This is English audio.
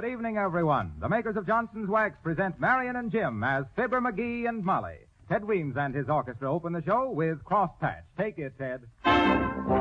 evening, everyone. The makers of Johnson's Wax present Marion and Jim as Fibber McGee and Molly. Ted Weems and his orchestra open the show with Cross Patch. Take it, Ted.